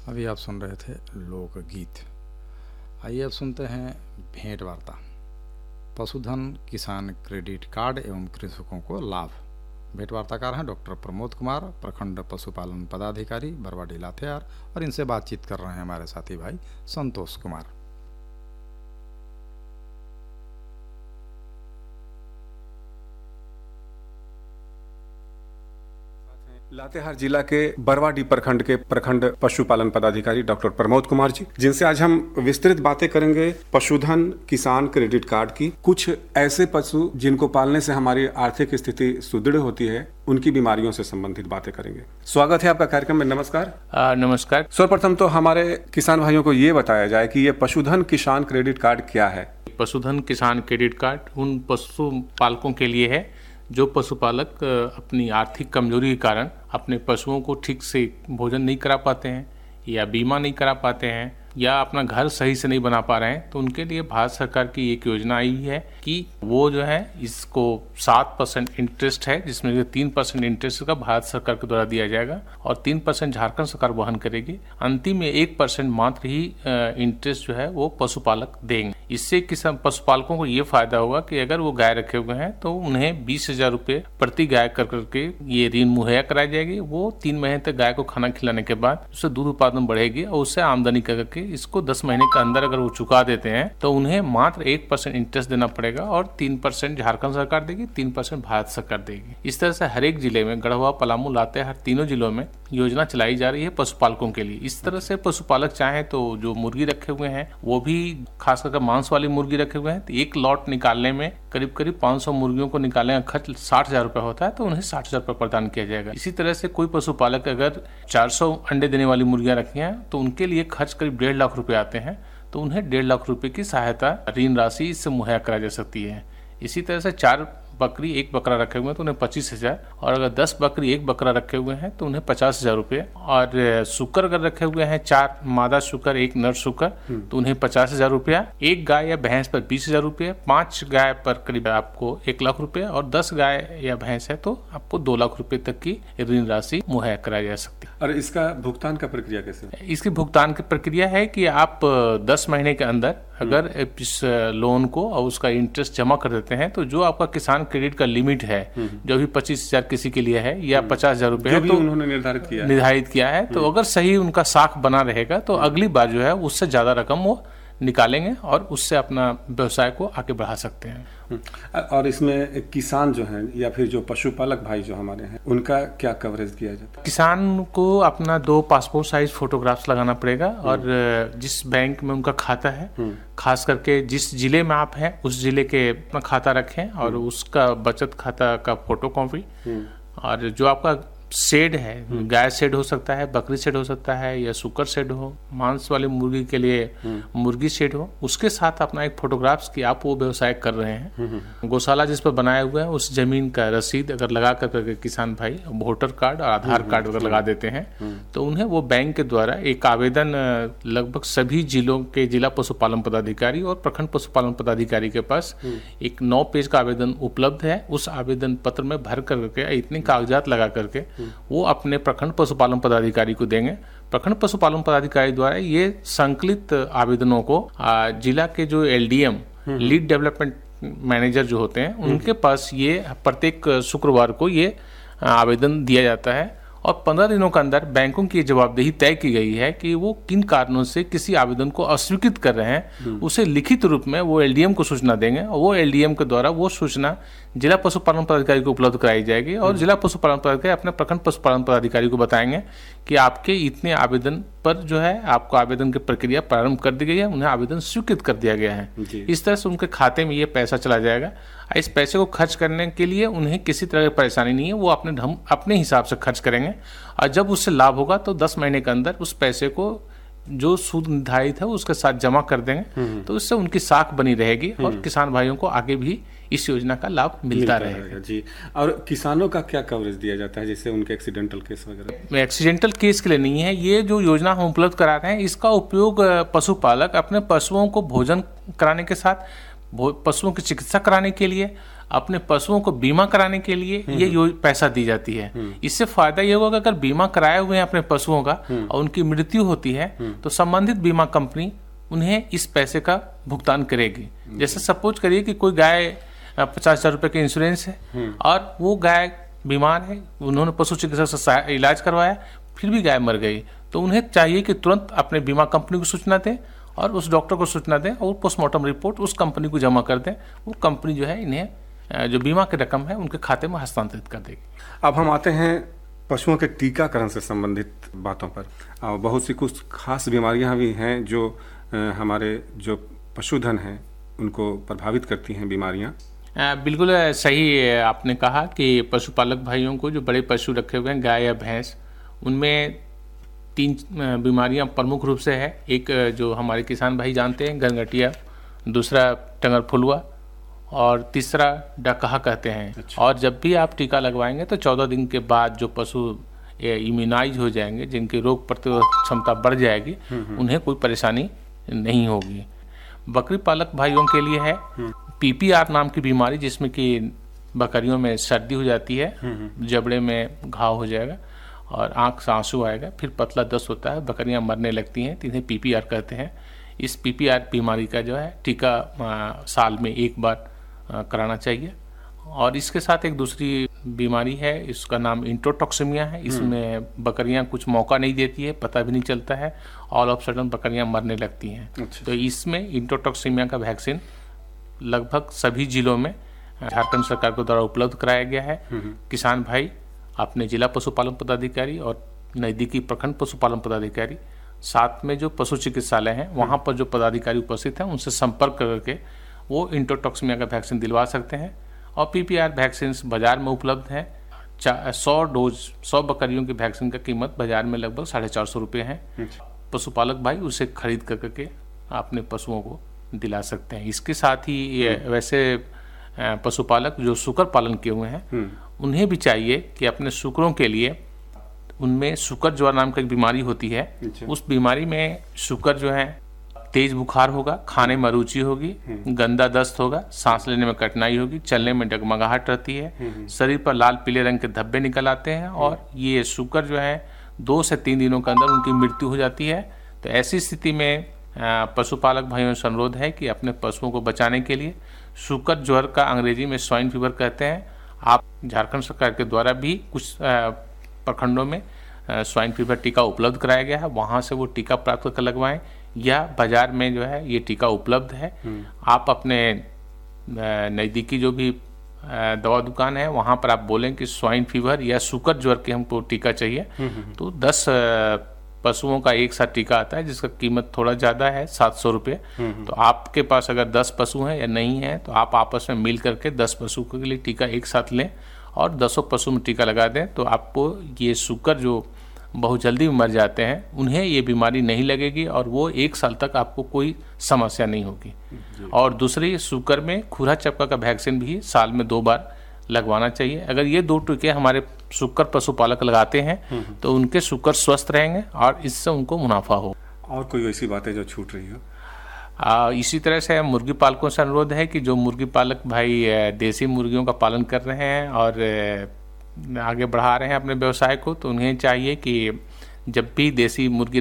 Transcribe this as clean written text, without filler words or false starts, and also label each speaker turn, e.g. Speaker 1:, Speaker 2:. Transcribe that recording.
Speaker 1: अभी आप सुन रहे थे लोकगीत। आइए अब सुनते हैं भेंट वार्ता। पशुधन किसान क्रेडिट कार्ड एवं कृषकों को लाभ। भेंट वार्ताकार हैं डॉक्टर प्रमोद कुमार, प्रखंड पशुपालन पदाधिकारी बरवाडीह लातेहार, और इनसे बातचीत कर रहे हैं हमारे साथी भाई संतोष कुमार।
Speaker 2: लातेहार जिला के बरवाडीह प्रखंड के प्रखंड पशुपालन पदाधिकारी डॉक्टर प्रमोद कुमार जी, जिनसे आज हम विस्तृत बातें करेंगे पशुधन किसान क्रेडिट कार्ड की। कुछ ऐसे पशु जिनको पालने से हमारी आर्थिक स्थिति सुदृढ़ होती है, उनकी बीमारियों से संबंधित बातें करेंगे। स्वागत है आपका कार्यक्रम में। नमस्कार।
Speaker 3: नमस्कार।
Speaker 2: सर्वप्रथम तो हमारे किसान भाइयों को ये बताया जाए कि ये पशुधन किसान क्रेडिट कार्ड क्या है।
Speaker 3: पशुधन किसान क्रेडिट कार्ड उन पशुपालकों के लिए है जो पशुपालक अपनी आर्थिक कमजोरी के कारण अपने पशुओं को ठीक से भोजन नहीं करा पाते हैं या बीमा नहीं करा पाते हैं या अपना घर सही से नहीं बना पा रहे हैं। तो उनके लिए भारत सरकार की एक योजना आई है कि वो जो है इसको 7% इंटरेस्ट है, जिसमें 3% इंटरेस्ट का भारत सरकार के द्वारा दिया जाएगा और 3% झारखंड सरकार वहन करेगी। अंतिम में 1% मात्र ही इंटरेस्ट जो है वो पशुपालक देंगे। इससे किसान पशुपालकों को ये फायदा होगा कि अगर वो गाय रखे हुए हैं तो उन्हें 20,000 रुपये प्रति गाय कर करके ये ऋण मुहैया कराई जाएगी। वो 3 महीने तक गाय को खाना खिलाने के बाद उससे दूध उत्पादन बढ़ेगी और उससे आमदनी करके इसको 10 महीने के अंदर अगर वो चुका देते हैं तो उन्हें मात्र 1% इंटरेस्ट देना पड़ेगा और 3% झारखंड सरकार देगी, 3% भारत सरकार देगी। इस तरह से हर एक जिले में गढ़वा, पलामू, लातेहार तीनों जिलों में योजना चलाई जा रही है पशुपालकों के लिए। इस तरह से पशुपालक चाहे तो जो मुर्गी रखे हुए हैं वो भी खास करके मांस वाली मुर्गी रखे हुए हैं तो एक लॉट निकालने में करीब 500 मुर्गियों को निकालने का खर्च 60,000 रुपये होता है, तो उन्हें 60,000 रुपये प्रदान किया जाएगा। इसी तरह से कोई पशुपालक अगर 400 अंडे देने वाली मुर्गियां रखी हैं तो उनके लिए खर्च करीब 1.5 लाख रुपए आते हैं, तो उन्हें 1.5 लाख रुपए की सहायता ऋण राशि इससे मुहैया कराई जा सकती है। इसी तरह से 4 बकरी 1 बकरा रखे हुए हैं तो उन्हें 25,000, और अगर 10 बकरी 1 बकरा रखे हुए हैं तो उन्हें 50,000 रुपये, और शुकर अगर रखे हुए हैं 4 मादा शुकर 1 नर शुकर तो उन्हें 50,000 रुपया, 1 गाय या भैंस पर 20,000 रुपये, 5 गाय पर करीब आपको 1 लाख रुपये, और 10 गाय या भैंस है तो आपको 2 लाख रुपये तक की ऋण राशि मुहैया कराई जा सकती है।
Speaker 2: और इसका भुगतान का प्रक्रिया कैसे है?
Speaker 3: इसकी भुगतान की प्रक्रिया है कि आप 10 महीने के अंदर अगर इस लोन को और उसका इंटरेस्ट जमा कर देते हैं तो जो आपका किसान क्रेडिट का लिमिट है जो भी 25,000 किसी के लिए है या 50,000 रुपए है, तो
Speaker 2: उन्होंने निर्धारित किया है
Speaker 3: तो अगर सही उनका साख बना रहेगा तो अगली बार जो है उससे ज्यादा रकम वो निकालेंगे और उससे अपना व्यवसाय को आगे बढ़ा सकते हैं।
Speaker 2: और इसमें किसान जो हैं या फिर जो पशुपालक भाई जो हमारे हैं उनका क्या कवरेज किया जाता है?
Speaker 3: किसान को अपना 2 पासपोर्ट साइज फोटोग्राफ्स लगाना पड़ेगा और जिस बैंक में उनका खाता है, खास करके जिस जिले में आप हैं उस जिले के अपना खाता रखें और उसका बचत खाता का फोटो कॉपी, और जो आपका शेड है, गाय शेड हो सकता है, बकरी शेड हो सकता है या सुकर शेड हो, मांस वाली मुर्गी के लिए मुर्गी शेड हो, उसके साथ अपना एक फोटोग्राफ्स की आप वो व्यवसाय कर रहे हैं। गौशाला जिस पर बनाया हुआ है उस जमीन का रसीद अगर लगा कर किसान भाई वोटर कार्ड और आधार कार्ड अगर लगा देते हैं तो उन्हें वो बैंक के द्वारा एक आवेदन लगभग सभी जिलों के जिला पशुपालन पदाधिकारी और प्रखंड पशुपालन पदाधिकारी के पास एक 9 पेज का आवेदन उपलब्ध है। उस आवेदन पत्र में भर करके इतने कागजात लगा करके वो अपने प्रखंड पशुपालन पदाधिकारी को देंगे। प्रखंड पशुपालन पदाधिकारी द्वारा ये संकलित आवेदनों को जिला के जो LDM लीड डेवलपमेंट मैनेजर जो होते हैं उनके पास ये प्रत्येक शुक्रवार को ये आवेदन दिया जाता है और 15 दिनों के अंदर बैंकों की जवाबदेही तय की गई है कि वो किन कारणों से किसी आवेदन को अस्वीकृत कर रहे हैं, उसे लिखित रूप में वो LDM को सूचना देंगे और वो LDM के द्वारा वो सूचना जिला पशुपालन पदाधिकारी को उपलब्ध कराई जाएगी और जिला पशुपालन पदाधिकारी अपने प्रखंड पशुपालन पदाधिकारी को बताएंगे कि आपके इतने आवेदन पर जो है आपको आवेदन की प्रक्रिया प्रारंभ कर दी गई है, उन्हें आवेदन स्वीकृत कर दिया गया है। इस तरह से उनके खाते में ये पैसा चला जाएगा। इस पैसे को खर्च करने के लिए उन्हें किसी तरह की परेशानी नहीं है, वो अपने हिसाब से खर्च करेंगे और जब उससे लाभ होगा तो 10 महीने के अंदर उस पैसे को जो सूद निर्धारित है उसके साथ जमा कर देंगे, तो इससे उनकी साख बनी रहेगी और किसान भाइयों को आगे भी इस योजना का लाभ मिलता रहेगा।
Speaker 2: जी। और किसानों का क्या कवरेज दिया जाता है जैसे उनके एक्सीडेंटल केस वगैरह?
Speaker 3: एक्सीडेंटल केस के लिए नहीं है, ये जो योजना हम उपलब्ध करा रहे हैं इसका उपयोग पशुपालक अपने पशुओं को भोजन कराने के साथ पशुओं की चिकित्सा कराने के लिए अपने पशुओं को बीमा कराने के लिए ये पैसा दी जाती है। इससे फायदा ये होगा कि अगर बीमा कराए हुए हैं अपने पशुओं का और उनकी मृत्यु होती है तो संबंधित बीमा कंपनी उन्हें इस पैसे का भुगतान करेगी। जैसे सपोज करिए कि कोई गाय 50,000 रुपये का इंश्योरेंस है और वो गाय बीमार है, उन्होंने पशु चिकित्सक से इलाज करवाया, फिर भी गाय मर गई, तो उन्हें चाहिए कि तुरंत अपने बीमा कंपनी को सूचना दें और उस डॉक्टर को सूचना दें और पोस्टमार्टम रिपोर्ट उस कंपनी को जमा कर दें। वो कंपनी जो है इन्हें जो बीमा की रकम है उनके खाते में हस्तांतरित कर देगी।
Speaker 2: अब हम आते हैं पशुओं के टीकाकरण से संबंधित बातों पर। बहुत सी कुछ खास बीमारियां भी हैं जो हमारे जो पशुधन हैं उनको प्रभावित करती हैं बीमारियां।
Speaker 3: बिल्कुल सही आपने कहा कि पशुपालक भाइयों को जो बड़े पशु रखे हुए हैं गाय या भैंस, उनमें 3 बीमारियां प्रमुख रूप से है। एक जो हमारे किसान भाई जानते हैं गंगटिया, दूसरा टंगर फुलवा और तीसरा डकहा कहते हैं। अच्छा। और जब भी आप टीका लगवाएंगे तो 14 दिन के बाद जो पशु इम्यूनाइज हो जाएंगे, जिनकी रोग प्रतिरोधक क्षमता बढ़ जाएगी, उन्हें कोई परेशानी नहीं होगी। बकरी पालक भाइयों के लिए है PPR नाम की बीमारी, जिसमें कि बकरियों में सर्दी हो जाती है, जबड़े में घाव हो जाएगा और आंख से आंसू आएगा, फिर पतला दस्त होता है, बकरियां मरने लगती हैं, तो इन्हें PPR कहते हैं। इस PPR बीमारी का जो है टीका साल में 1 बार कराना चाहिए। और इसके साथ एक दूसरी बीमारी है, इसका नाम इंट्रोटॉक्सिमिया है। इसमें बकरियां कुछ मौका नहीं देती है, पता भी नहीं चलता है, ऑल ऑफ सडन बकरियां मरने लगती हैं। अच्छा। तो इसमें इंट्रोटॉक्सिमिया का वैक्सीन लगभग सभी जिलों में झारखंड सरकार के द्वारा उपलब्ध कराया गया है। किसान भाई अपने जिला पशुपालन पदाधिकारी और नज़दीकी प्रखंड पशुपालन पदाधिकारी, साथ में जो पशु चिकित्सालय हैं वहाँ पर जो पदाधिकारी उपस्थित हैं, उनसे संपर्क करके वो इंट्रोटॉक्सिमिया का वैक्सीन दिलवा सकते हैं। और PPR वैक्सीन बाजार में उपलब्ध है। 100 बकरियों की वैक्सीन का कीमत बाजार में लगभग 450 रुपये है। पशुपालक भाई उसे खरीद करके अपने पशुओं को दिला सकते हैं। इसके साथ ही वैसे पशुपालक जो सुकर पालन किए हुए हैं उन्हें भी चाहिए कि अपने सुकरों के लिए, उनमें सुकर ज्वर नाम की एक बीमारी होती है। उस बीमारी में सुकर जो है तेज बुखार होगा, खाने में अरुचि होगी, गंदा दस्त होगा, सांस लेने में कठिनाई होगी, चलने में डगमगाहट रहती है, शरीर पर लाल पीले रंग के धब्बे निकल आते हैं और ये सुकर जो है 2 से 3 दिनों के अंदर उनकी मृत्यु हो जाती है। तो ऐसी स्थिति में पशुपालक भाइयों से अनुरोध है कि अपने पशुओं को बचाने के लिए, सुकर ज्वर का अंग्रेजी में स्वाइन फीवर कहते हैं, आप झारखंड सरकार के द्वारा भी कुछ प्रखंडों में स्वाइन फीवर टीका उपलब्ध कराया गया है, वहाँ से वो टीका प्राप्त करके लगवाएं, या बाजार में जो है ये टीका उपलब्ध है। आप अपने नज़दीकी जो भी दवा दुकान है वहाँ पर आप बोलें कि स्वाइन फीवर या सुकर ज्वर के हमको टीका चाहिए, तो 10 पशुओं का एक साथ टीका आता है जिसका कीमत थोड़ा ज़्यादा है, 700 रुपये। तो आपके पास अगर 10 पशु हैं या नहीं है तो आप आपस में मिल करके 10 पशु के लिए टीका एक साथ लें और 10 पशु में टीका लगा दें, तो आपको ये सुकर जो बहुत जल्दी मर जाते हैं उन्हें ये बीमारी नहीं लगेगी और वो 1 साल तक आपको कोई समस्या नहीं होगी। और दूसरी, सुकर में खुरा चपका का वैक्सीन भी साल में 2 बार लगवाना चाहिए। अगर ये 2 टीके हमारे सुकर पशुपालक लगाते हैं तो उनके सुकर स्वस्थ रहेंगे और इससे उनको मुनाफा हो।
Speaker 2: और कोई ऐसी बातें जो छूट रही हो?
Speaker 3: इसी तरह से मुर्गी पालकों से अनुरोध है कि जो मुर्गी पालक भाई देसी मुर्गियों का पालन कर रहे हैं और आगे बढ़ा रहे हैं अपने व्यवसाय को, तो उन्हें चाहिए कि जब भी देसी मुर्गी